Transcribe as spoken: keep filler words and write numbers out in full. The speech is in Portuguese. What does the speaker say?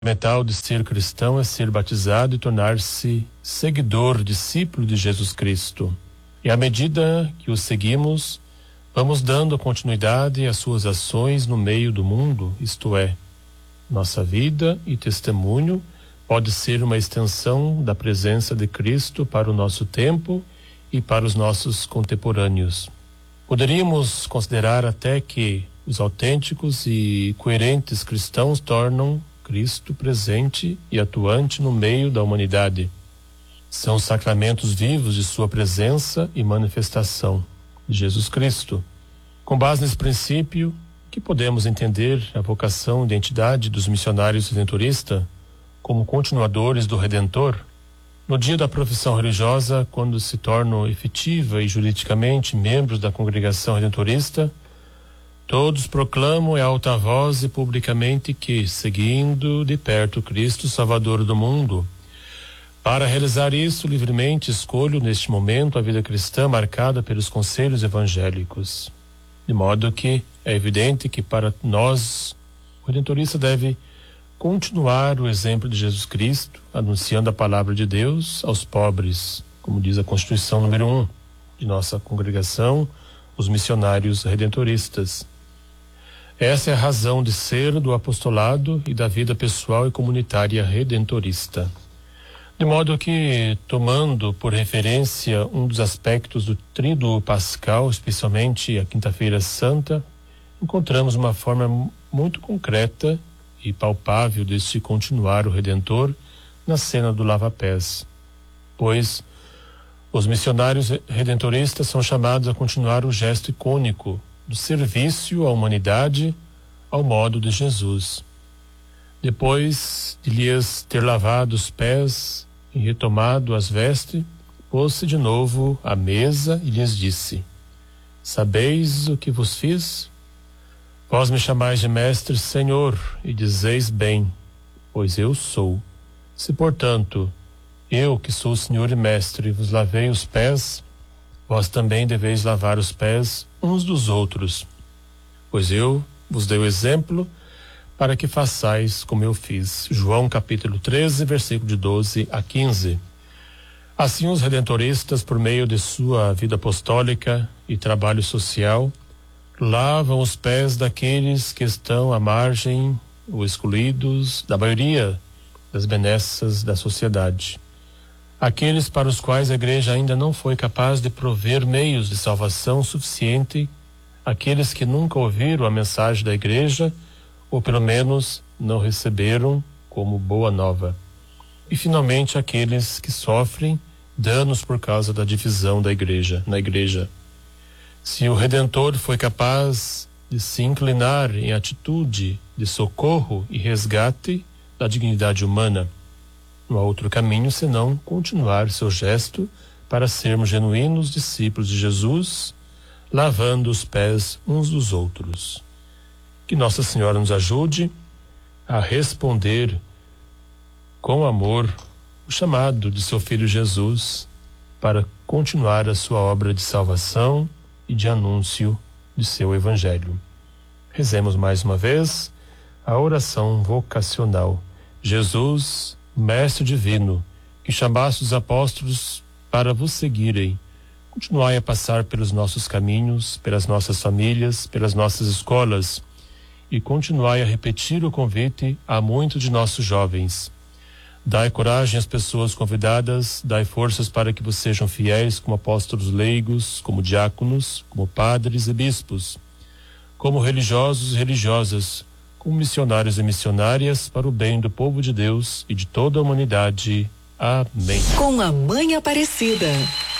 fundamental de ser cristão é ser batizado e tornar-se seguidor, discípulo de Jesus Cristo. E à medida que o seguimos, vamos dando continuidade às suas ações no meio do mundo, isto é, nossa vida e testemunho pode ser uma extensão da presença de Cristo para o nosso tempo e para os nossos contemporâneos. Poderíamos considerar até que os autênticos e coerentes cristãos tornam Cristo presente e atuante no meio da humanidade. São sacramentos vivos de sua presença e manifestação de Jesus Cristo. Com base nesse princípio, que podemos entender a vocação e identidade dos missionários redentoristas como continuadores do Redentor. No dia da profissão religiosa, quando se tornam efetiva e juridicamente membros da congregação redentorista, todos proclamam em alta voz e publicamente que, seguindo de perto Cristo, Salvador do mundo, para realizar isso livremente, escolho neste momento a vida cristã marcada pelos conselhos evangélicos. De modo que é evidente que para nós, o redentorista deve continuar o exemplo de Jesus Cristo, anunciando a palavra de Deus aos pobres, como diz a Constituição número um de nossa congregação, os missionários redentoristas. Essa é a razão de ser do apostolado e da vida pessoal e comunitária redentorista. De modo que, tomando por referência um dos aspectos do tríduo pascal, especialmente a Quinta-feira Santa, encontramos uma forma muito concreta e palpável de se continuar o Redentor na cena do lava-pés. Pois os missionários redentoristas são chamados a continuar o gesto icônico do serviço à humanidade ao modo de Jesus. Depois de lhes ter lavado os pés e retomado as vestes, pôs-se de novo à mesa e lhes disse: Sabeis o que vos fiz? Vós me chamais de mestre, Senhor, e dizeis bem, pois eu sou. Se, portanto, eu, que sou o Senhor e mestre, vos lavei os pés, vós também deveis lavar os pés uns dos outros, pois eu vos dei o exemplo para que façais como eu fiz. João capítulo treze, versículo de doze a quinze. Assim os redentoristas, por meio de sua vida apostólica e trabalho social, lavam os pés daqueles que estão à margem ou excluídos da maioria das benesses da sociedade. Aqueles para os quais a igreja ainda não foi capaz de prover meios de salvação suficiente, aqueles que nunca ouviram a mensagem da igreja, ou pelo menos não receberam como boa nova. E finalmente aqueles que sofrem danos por causa da divisão da igreja, na igreja. Se o Redentor foi capaz de se inclinar em atitude de socorro e resgate da dignidade humana, não há outro caminho senão continuar seu gesto para sermos genuínos discípulos de Jesus, lavando os pés uns dos outros. Que Nossa Senhora nos ajude a responder com amor o chamado de seu Filho Jesus para continuar a sua obra de salvação e de anúncio de seu Evangelho. Rezemos mais uma vez a oração vocacional. Jesus, Mestre Divino, que chamaste os apóstolos para vos seguirem, continuai a passar pelos nossos caminhos, pelas nossas famílias, pelas nossas escolas, e continuai a repetir o convite a muitos de nossos jovens. Dai coragem às pessoas convidadas, dai forças para que vos sejam fiéis como apóstolos leigos, como diáconos, como padres e bispos, como religiosos e religiosas, como missionários e missionárias para o bem do povo de Deus e de toda a humanidade. Amém. Com a Mãe Aparecida.